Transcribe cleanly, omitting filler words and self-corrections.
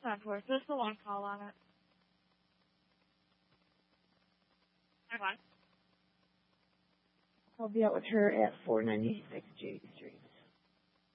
10-4. So it's the one call on it. I'll be out with her at 496 J Street.